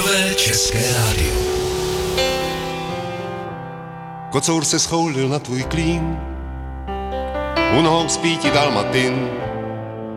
Nové České rádio. Kocour se schoulil na tvůj klín, u nohou spí ti dalmatin.